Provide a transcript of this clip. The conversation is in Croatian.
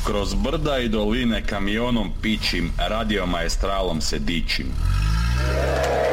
Kroz brda i doline kamionom pičim, radio maestralom se dičim.